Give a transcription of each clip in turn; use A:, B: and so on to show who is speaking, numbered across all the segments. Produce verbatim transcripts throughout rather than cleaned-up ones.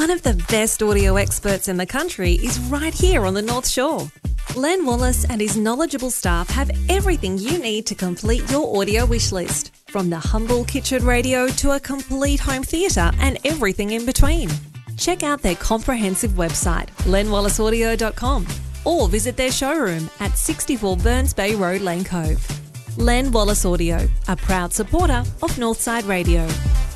A: One of the best audio experts in the country is right here on the North Shore. Len Wallace and his knowledgeable staff have everything you need to complete your audio wish list, from the humble kitchen radio to a complete home theatre and everything in between. Check out their comprehensive website, len wallace audio dot com, or visit their showroom at sixty-four Burns Bay Road, Lane Cove. Len Wallace Audio, a proud supporter of Northside Radio.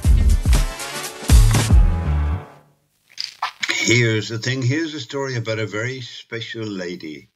B: Here's the thing. Here's a story about a very special lady.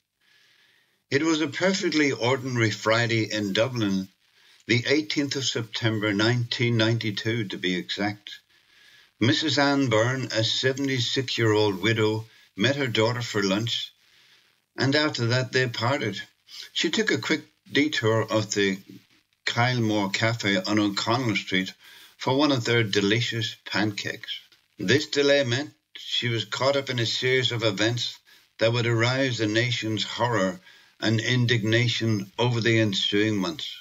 B: It was a perfectly ordinary Friday in Dublin, the eighteenth of September nineteen ninety-two to be exact. Missus Ann Byrne, a seventy-six-year-old widow, met her daughter for lunch, and after that they parted. She took a quick detour of the Kylemore Cafe on O'Connell Street for one of their delicious pancakes. This delay meant she was caught up in a series of events that would arouse the nation's horror and indignation over the ensuing months.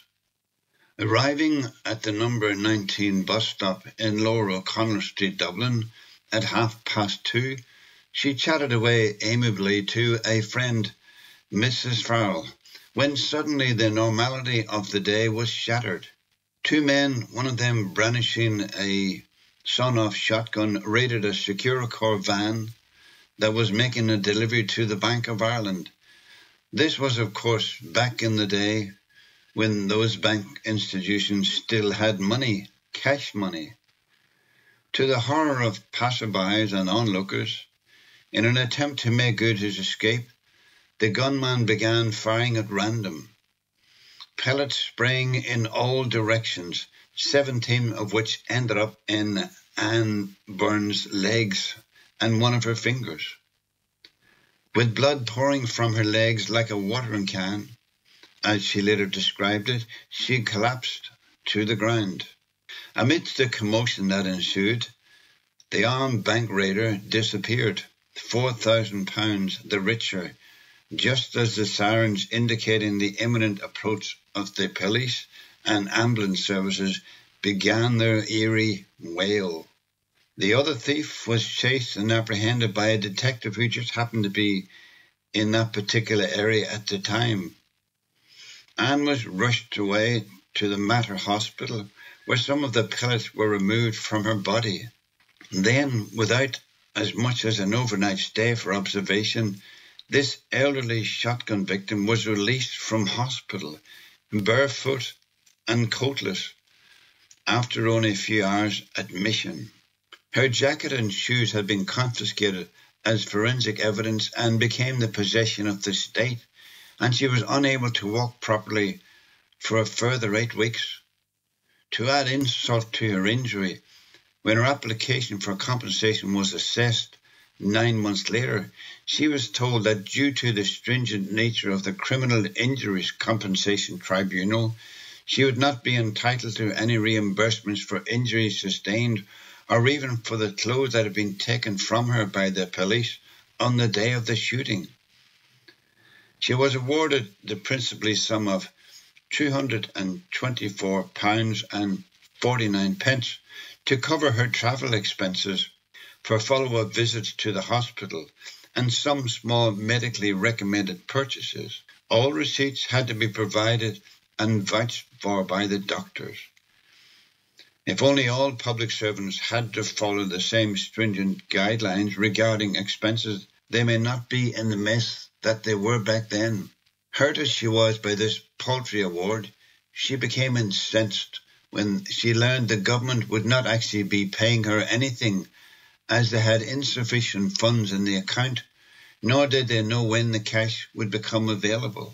B: Arriving at the number nineteen bus stop in Lower O'Connell Street, Dublin, at half past two, she chatted away amiably to a friend, Missus Farrell, when suddenly the normality of the day was shattered. Two men, one of them brandishing a sawn-off shotgun, raided a Securicor van that was making a delivery to the Bank of Ireland. This was, of course, back in the day when those bank institutions still had money, cash money. To the horror of passerbys and onlookers, in an attempt to make good his escape, the gunman began firing at random, pellets spraying in all directions, seventeen of which ended up in Ann Byrne's legs and one of her fingers. With blood pouring from her legs like a watering can, as she later described it, she collapsed to the ground. Amidst the commotion that ensued, the armed bank raider disappeared, four thousand pounds the richer, just as the sirens indicating the imminent approach of the police and ambulance services began their eerie wail. The other thief was chased and apprehended by a detective who just happened to be in that particular area at the time. Anne was rushed away to the Mater Hospital, where some of the pellets were removed from her body. Then, without as much as an overnight stay for observation, this elderly shotgun victim was released from hospital, barefoot and coatless, after only a few hours' admission. Her jacket and shoes had been confiscated as forensic evidence and became the possession of the state, and she was unable to walk properly for a further eight weeks. To add insult to her injury, when her application for compensation was assessed nine months later, she was told that due to the stringent nature of the Criminal Injuries Compensation Tribunal, she would not be entitled to any reimbursements for injuries sustained or even for the clothes that had been taken from her by the police on the day of the shooting. She was awarded the princely sum of two hundred twenty-four pounds and forty-nine pence to cover her travel expenses for follow-up visits to the hospital and some small medically recommended purchases. All receipts had to be provided and vouched for by the doctors. If only all public servants had to follow the same stringent guidelines regarding expenses, they may not be in the mess that they were back then. Hurt as she was by this paltry award, she became incensed when she learned the government would not actually be paying her anything, as they had insufficient funds in the account, nor did they know when the cash would become available.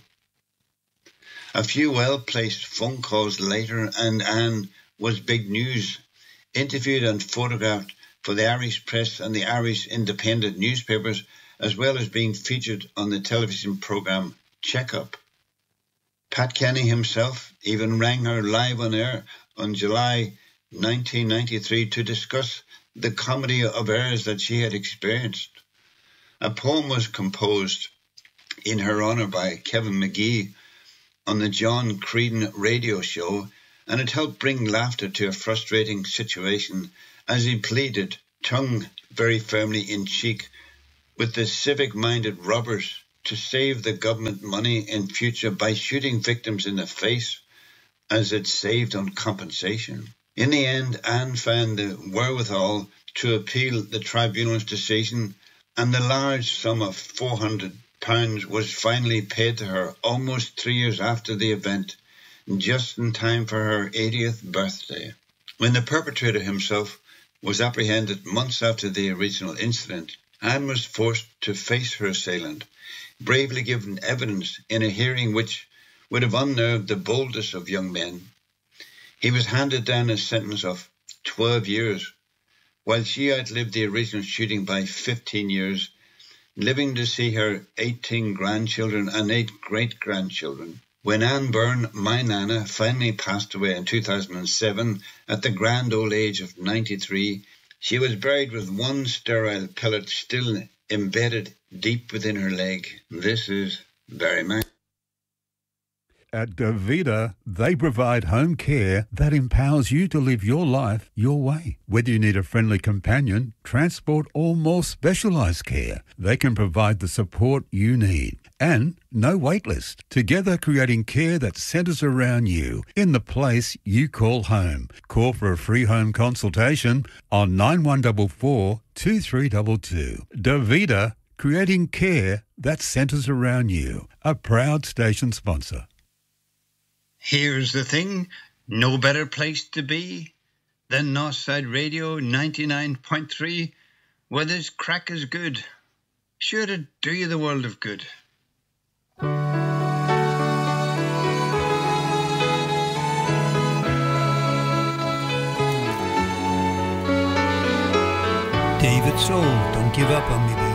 B: A few well-placed phone calls later, and Anne was big news, interviewed and photographed for the Irish Press and the Irish Independent newspapers, as well as being featured on the television programme Check-Up. Pat Kenny himself even rang her live on air on July nineteen ninety-three to discuss the comedy of errors that she had experienced. A poem was composed in her honour by Kevin McGee on the John Creedon radio show, and it helped bring laughter to a frustrating situation as he pleaded, tongue very firmly in cheek with the civic-minded robbers to save the government money in future by shooting victims in the face as it saved on compensation. In the end, Anne found the wherewithal to appeal the tribunal's decision, and the large sum of four hundred pounds was finally paid to her almost three years after the event, just in time for her eightieth birthday. When the perpetrator himself was apprehended months after the original incident, Anne was forced to face her assailant, bravely giving evidence in a hearing which would have unnerved the boldest of young men. He was handed down a sentence of twelve years, while she outlived the original shooting by fifteen years, living to see her eighteen grandchildren and eight great-grandchildren. When Anne Byrne, my Nana, finally passed away in two thousand seven at the grand old age of ninety-three, she was buried with one sterile pellet still embedded deep within her leg. This is Barry Mac.
C: At Davida, they provide home care that empowers you to live your life your way. Whether you need a friendly companion, transport, or more specialised care, they can provide the support you need. And no wait list. Together creating care that centres around you in the place you call home. Call for a free home consultation on nine one four four, two three two two. Davida, creating care that centres around you. A proud station sponsor.
B: Here's the thing, no better place to be than Northside Radio ninety-nine point three, where this crack is good, sure to do you the world of good.
D: David Soul, Don't Give Up on Me,